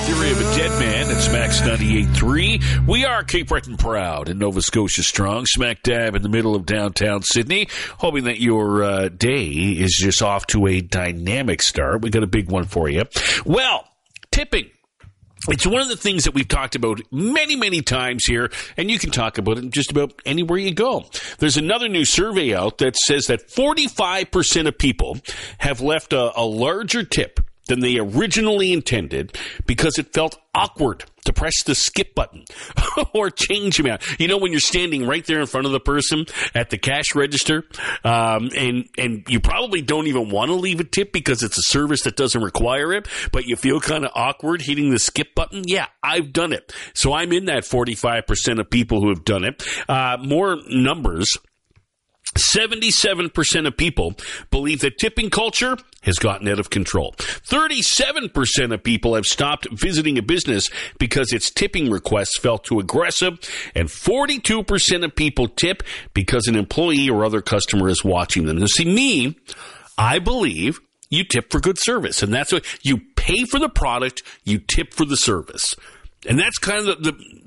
Theory of a Dead Man. It's Max 98.3. We are Cape Breton proud and Nova Scotia strong, smack dab in the middle of downtown Sydney. Hoping that your day is just off to a dynamic start. We got a big one for you. Well, tipping. It's one of the things that we've talked about many, many times here, and you can talk about it just about anywhere you go. There's another new survey out that says that 45% of people have left a larger tip than they originally intended because it felt awkward to press the skip button or change amount. You know, when you're standing right there in front of the person at the cash register, and you probably don't even want to leave a tip because it's a service that doesn't require it, but you feel kind of awkward hitting the skip button. Yeah, I've done it. So I'm in that 45% of people who have done it. More numbers. 77% of people believe that tipping culture has gotten out of control. 37% of people have stopped visiting a business because its tipping requests felt too aggressive. And 42% of people tip because an employee or other customer is watching them. Now, see, me, I believe you tip for good service. And that's what you pay for the product, you tip for the service. And that's kind of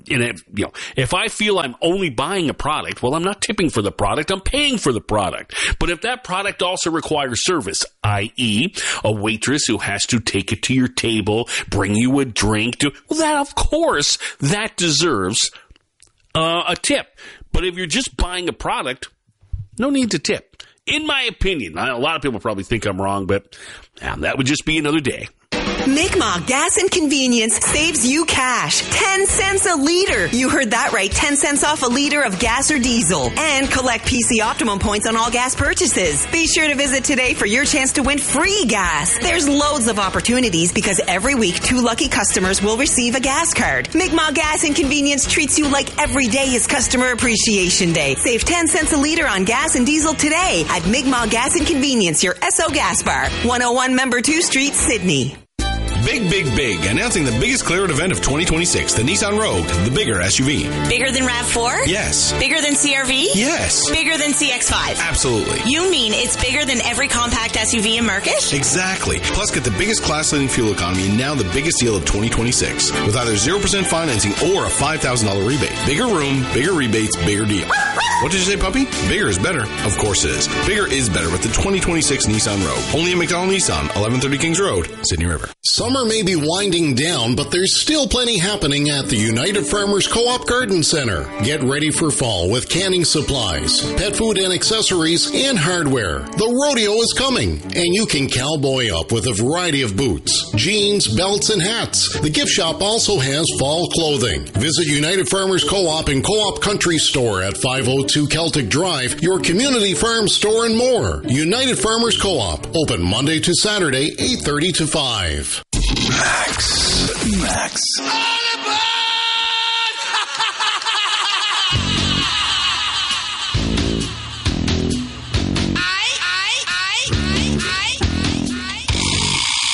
if I feel I'm only buying a product, well, I'm not tipping for the product, I'm paying for the product. But if that product also requires service, i.e., a waitress who has to take it to your table, bring you a drink, well, that, of course, that deserves a tip. But if you're just buying a product, no need to tip. In my opinion, a lot of people probably think I'm wrong, but that would just be another day. Mi'kmaq Gas and Convenience saves you cash. 10 cents a liter. You heard that right. 10 cents off a liter of gas or diesel. And collect PC Optimum points on all gas purchases. Be sure to visit today for your chance to win free gas. There's loads of opportunities because every week 2 lucky customers will receive a gas card. Mi'kmaq Gas and Convenience treats you like every day is Customer Appreciation Day. Save 10 cents a liter on gas and diesel today at Mi'kmaq Gas and Convenience, your Esso gas bar. 101 Member 2 Street, Sydney. Big, big, big. Announcing the biggest clear-out event of 2026, the Nissan Rogue, the bigger SUV. Bigger than RAV4? Yes. Bigger than CR-V? Yes. Bigger than CX-5? Absolutely. You mean it's bigger than every compact SUV in market? Exactly. Plus, get the biggest class-leading fuel economy and now the biggest deal of 2026 with either 0% financing or a $5,000 rebate. Bigger room, bigger rebates, bigger deal. What did you say, puppy? Bigger is better. Of course it is. Bigger is better with the 2026 Nissan Rogue. Only at McDonald Nissan, 1130 Kings Road, Sydney River. Summer may be winding down, but there's still plenty happening at the United Farmers Co-op Garden Center. Get ready for fall with canning supplies, pet food and accessories, and hardware. The rodeo is coming, and you can cowboy up with a variety of boots, jeans, belts, and hats. The gift shop also has fall clothing. Visit United Farmers Co-op and Co-op Country Store at 502 Celtic Drive, your community farm store, and more. United Farmers Co-op, open Monday to Saturday, 8:30 to 5. Max.